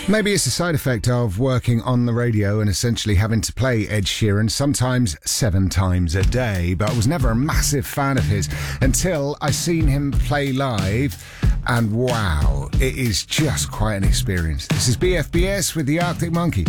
Maybe it's a side effect of working on the radio and essentially having to play Ed Sheeran sometimes 7 times a day, but I was never a massive fan of his until I seen him play live, and wow, it is just quite an experience. This is BFBS with the Arctic Monkey.